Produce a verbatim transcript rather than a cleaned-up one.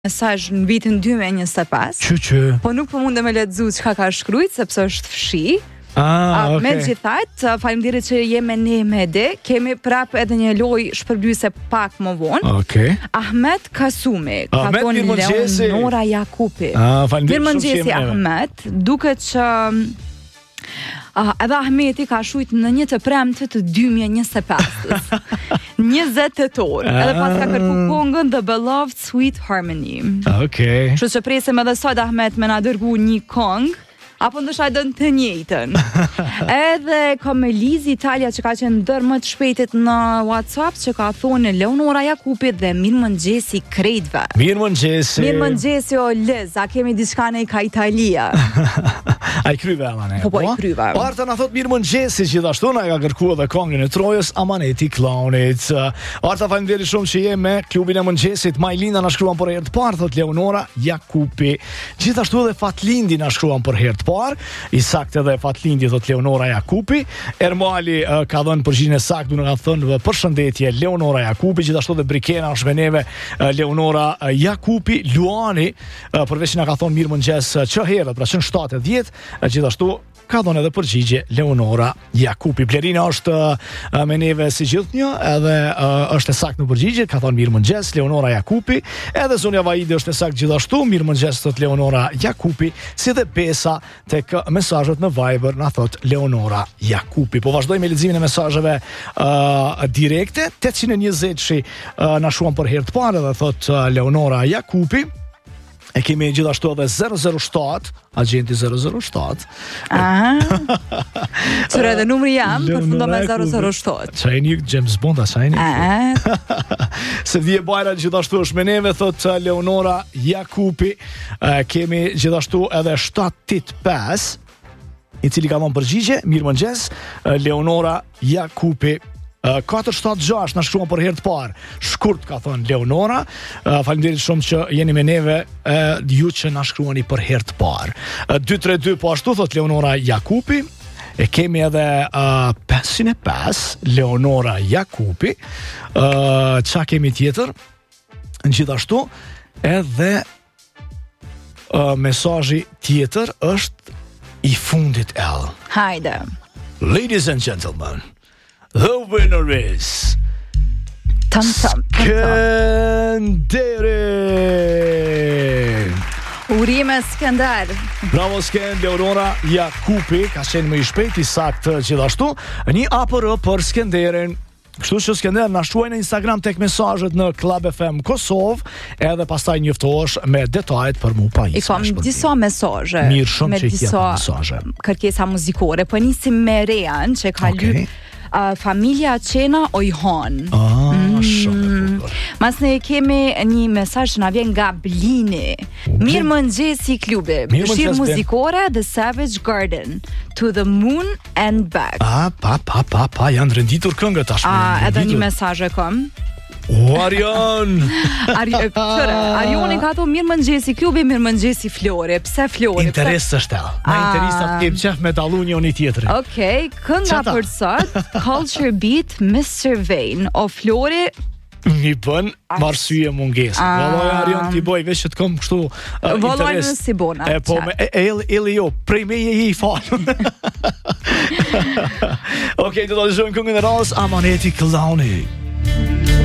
mesazh në vitin dy mijë e njëzet e pesë. Që që. Po nuk po mundem me lexuar çka ka shkruajt sepse është fshi. Ah, Me okay. gjithat, faleminderit që jemi ne me Ede. Kemi prap edhe një lojë shpërbyese pak më vonë. Okay. Ahmet Kasumi, ka Ahmet, thonë mirëmëngjesi. Leonora Jakupi. Ah, faleminderit shumë që Mirëmëngjesi jemi neve. Ahmet, duket që uh, edhe Ahmeti ka shujt në një të premte të dy mijë e njëzet e pesë. njëzet tetor. Edhe pas ka kërku kongën The Beloved Sweet Harmony. Okay. Kështu që presim edhe sot Ahmet me na dërgu një kongë, apo ndoshta dën të njëjtën. Edhe Kamelizi Italia që ka qenë ndër më të shpejtit në WhatsApp që ka thonë Leonora Jakupi dhe mirëmëngjesi krejtve. Mirëmëngjesi. Mirëmëngjesi o Liz, a kemi diçka në ka Italia? Ai kryve amane. Po po i kryve. Arta na thot mirëmëngjesi, gjithashtu na ka kërkuar edhe këngën e Trojës Amaneti Clownit. Arta faleminderit shumë që je me klubin e mëngjesit. Majlina na shkruan për herë të parë, thot Leonora Jakupi. Gjithashtu edhe Fatlindi na shkruan për herë të parë. I saktë edhe Fatlindi thot Leonora Jakupi. Ermali uh, ka dhënë përgjigjen e saktë, na ka thënë përshëndetje Leonora Jakupi. Gjithashtu edhe Brikena është me neve uh, Leonora uh, Jakupi. Luani uh, përveç na ka thonë mirëmëngjes uh, që herët, pra që në shtatë e dhjetë. Gjithashtu ka dhënë edhe përgjigje Leonora Jakupi. Blerina është uh, me neve si gjithnjë, edhe uh, është e saktë në përgjigje, ka thënë mirëmëngjes Leonora Jakupi. Edhe Zonja Vaidi është e saktë gjithashtu, mirëmëngjes thot Leonora Jakupi, si dhe Besa tek mesazhet në Viber na thot Leonora Jakupi. Po vazhdojmë me leximin e mesazheve uh, direkte. tetëqind e njëzet uh, na shuan për herë të parë dhe thot uh, Leonora Jakupi. E kemi gjithashtu edhe zero zero shtat, agenti zero zero shtat. Aha. Qëra edhe numri jam, përfundon me zero zero shtat. Qa e një James Bond, a qa e një? Aha. Se dhje bajra gjithashtu është me neve, thot Leonora Jakupi. Uh, kemi gjithashtu edhe shtatë pesë, i cili ka dhënë përgjigje, mirëmëngjes, uh, Leonora Jakupi. Uh, katër shtatë gjashtë na shkruan për herë të parë. Shkurt ka thënë Leonora. Uh, Faleminderit shumë që jeni me neve, uh, ju që na shkruani për herë të parë. Uh, dy tre dy po ashtu thot Leonora Jakupi. E kemi edhe uh, pesëqind e pesë Leonora Jakupi. Uh, qa kemi tjetër? Gjithashtu edhe uh, mesazhi tjetër është i fundit L. Hajde. Ladies and gentlemen, the winner is Tam tam. Skenderi. Urime Skender. Bravo Skend, Leonora Jakupi ka qenë më i shpejt, i saktë gjithashtu. Një A P R për Skenderin. Kështu që Skender na shkruaj në Instagram tek mesazhet në Club F M Kosovë, edhe pastaj njoftohesh me detajet për mu pa I kam disa mesazhe. Mirë shumë me që i disa kjetë mesazhe. kërkesa muzikore, po nisim me Rean që ka Okay. lyp uh, familja Qena Ojhan. Ah, shumë e bukur. Mas ne kemi një mesazh që na vjen nga Blini. Mirëmëngjesi klubi. Mirëmëngjes, Mëshirë Blen. muzikore The Savage Garden, To the Moon and Back. Ah, pa, pa, pa, pa, janë renditur këngët tashmë. A, edhe renditur. një mesazh e kam. O, Arion! Ari, qëre, Arioni ka thonë mirëmëngjesi klubi, mirëmëngjesi Flori. Pse Flori? Interes është tel. Na Ah. interesat kem qef me dallu njëri tjetrin. Okej, kënga Qata? për sot, Culture Beat, mister Vane. O Flori, Mi bën marsye mungesë. Ah. Vallai Arion ti boj veç që të kom kështu uh, Vallai interes. në si bona, E po qa. me e e- ele jo, prej me je i fal. Okej, do të dëgjojmë këngën e radhës Amaneti Clowni.